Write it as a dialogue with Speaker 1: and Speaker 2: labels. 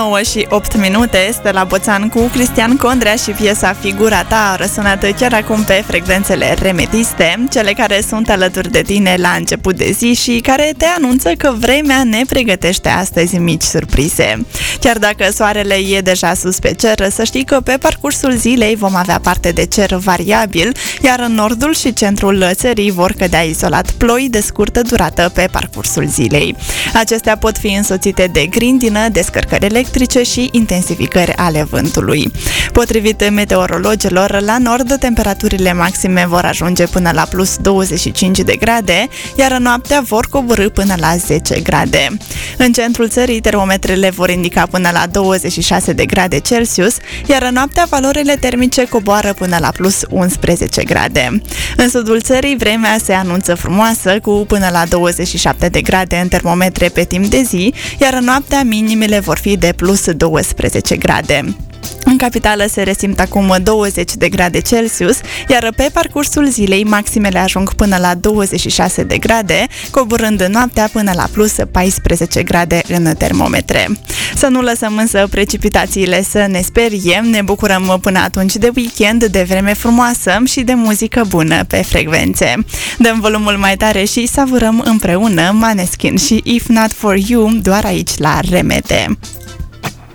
Speaker 1: 9 și 8 minute, Stella Boțan cu Cristian Condrea și piesa Figura ta răsunată chiar acum pe frecvențele Remetiste, cele care sunt alături de tine la început de zi și care te anunță că vremea ne pregătește astăzi mici surprize. Chiar dacă soarele e deja sus pe cer, să știi că pe parcursul zilei vom avea parte de cer variabil, iar în nordul și centrul țării vor cădea izolat ploi de scurtă durată pe parcursul zilei. Acestea pot fi însoțite de grindină, descărcări electrice și intensificări ale vântului. Potrivit meteorologilor, la nord temperaturile maxime vor ajunge până la plus 25 de grade, iar noaptea vor coborî până la 10 grade. În centrul țării, termometrele vor indica până la 26 de grade Celsius, iar noaptea valorile termice coboară până la plus 11 grade. În sudul țării, vremea se anunță frumoasă, cu până la 27 de grade în termometre pe timp de zi, iar noaptea minimele vor fi de plus 12 grade. În capitală se resimt acum 20 de grade Celsius, iar pe parcursul zilei maximele ajung până la 26 de grade, coborând noaptea până la plus 14 grade în termometre. Să nu lăsăm însă precipitațiile să ne speriem, ne bucurăm până atunci de weekend, de vreme frumoasă și de muzică bună pe frecvențe. Dăm volumul mai tare și savurăm împreună Maneskin și If Not For You doar aici la Remete.